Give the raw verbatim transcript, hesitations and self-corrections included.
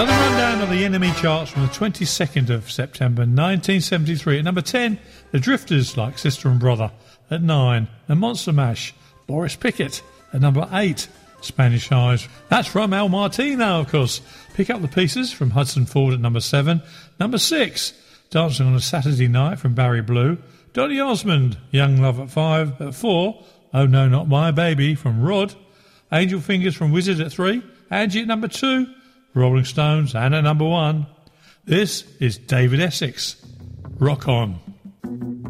Another rundown of the N M E charts from the twenty-second of September nineteen seventy-three. At number ten, The Drifters, Like Sister and Brother. At nine, The Monster Mash, Boris Pickett. At number eight, Spanish Eyes. That's from El Martino, of course. Pick Up the Pieces from Hudson Ford at number seven. Number six, Dancing on a Saturday Night from Barry Blue. Donny Osmond, Young Love at five. At four, Oh No Not My Baby from Rod. Angel Fingers from Wizard at three. Angie at number two. Rolling Stones, and at number one, this is David Essex. Rock on.